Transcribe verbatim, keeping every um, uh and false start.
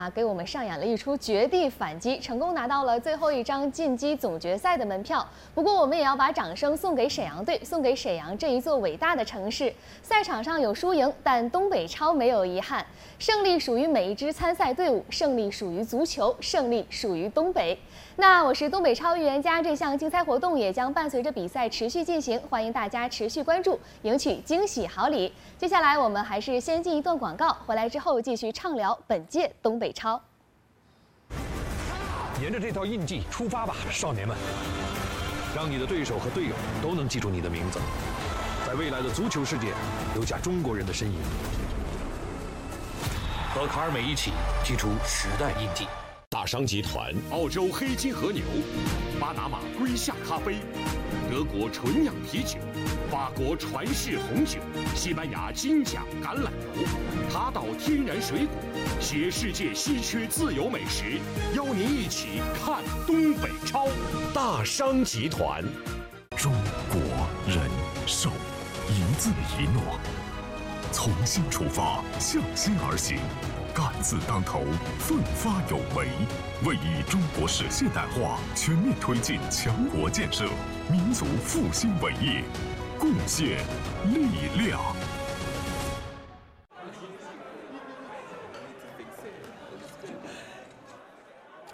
啊，给我们上演了一出绝地反击，成功拿到了最后一张晋级总决赛的门票。不过，我们也要把掌声送给沈阳队，送给沈阳这一座伟大的城市。赛场上有输赢，但东北超没有遗憾。胜利属于每一支参赛队伍，胜利属于足球，胜利属于东北。那我是东北超预言家，这项竞猜活动也将伴随着比赛持续进行，欢迎大家持续关注，赢取惊喜好礼。接下来我们还是先进一段广告，回来之后继续畅聊本届东北超。 沿着这条印记出发吧，少年们！让你的对手和队友都能记住你的名字，在未来的足球世界留下中国人的身影。和卡尔美一起记出时代印记。 大商集团、 澳洲黑金和牛、巴拿马龟夏咖啡、德国纯酿啤酒、法国传世红酒、西班牙金奖橄榄油、塔岛天然水果，携世界稀缺自由美食，邀您一起看东北超。 大商集团， 中国人寿，一字一诺，从心出发，向心而行。敢字当头，奋发有为，为以中国式现代化全面推进强国建设、民族复兴伟业贡献力量。